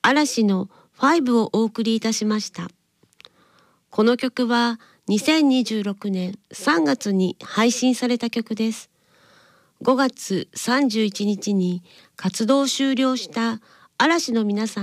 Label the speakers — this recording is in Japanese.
Speaker 1: 嵐の5をお送りいたしました。この曲は2026年3月に配信された曲です。5月31日に活動を終了した嵐の皆さん